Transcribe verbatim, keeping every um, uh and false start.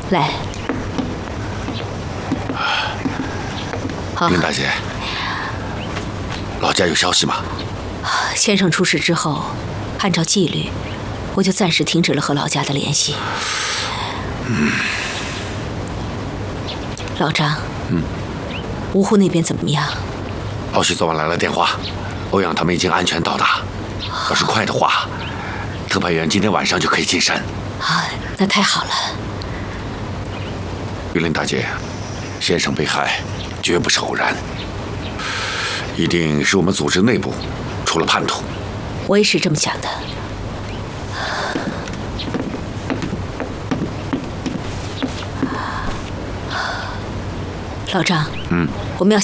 来。好， 林大姐，老家有消息吗？ 先生出事之后，按照纪律，我就暂时停止了和老家的联系。 嗯。 老张， 嗯， 芜湖那边怎么样？ 老许昨晚来了电话，欧阳他们已经安全到达。要是快的话，特派员今天晚上就可以进山。 啊，那太好了。 玉林大姐，先生被害绝不是偶然，一定是我们组织内部出了叛徒。 我也是这么想的。老张， 嗯， 我们要